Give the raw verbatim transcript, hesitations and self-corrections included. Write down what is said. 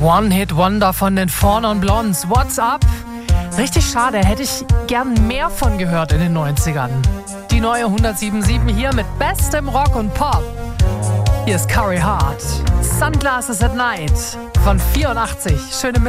One-Hit-Wonder von den Four Non Blondes. What's Up? Richtig schade, hätte ich gern mehr von gehört in den neunzigern. Die neue hundertsieben Komma sieben hier mit bestem Rock und Pop. Hier ist Carrie Hart. Sunglasses at Night von vierundachtzig. Schöne